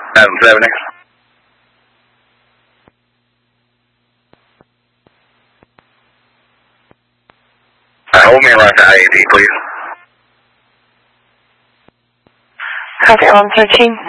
Adam 70. Hold me right to IAD, please. Copy, 113.